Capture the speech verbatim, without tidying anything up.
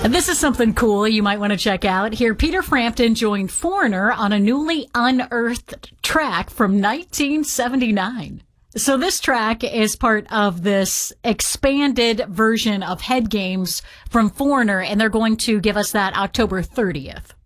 This is something cool you might want to check out. Here, Peter Frampton joined Foreigner on a newly unearthed track from nineteen seventy-nine. So this track is part of this expanded version of Head Games from Foreigner, and they're going to give us that October thirtieth.